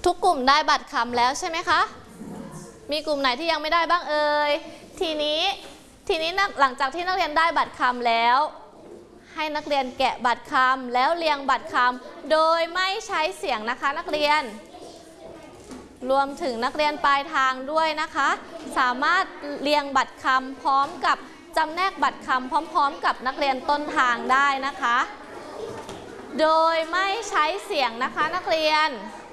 ทุกกลุ่มได้บัตรคำแล้วใช่ไหมคะมีกลุ่มไหนที่ยังไม่ได้บ้างเอ่ยทีนี้หลังจากที่นักเรียนได้บัตรคำแล้วให้นักเรียนแกะบัตรคำแล้วเรียงบัตรคำโดยไม่ใช้เสียงนะคะนักเรียนรวมถึงนักเรียนปลายทางด้วยนะคะสามารถเรียงบัตรคำพร้อมกับจำแนกบัตรคำพร้อมๆกับนักเรียนต้นทางได้นะคะโดยไม่ใช้เสียงนะคะนักเรียน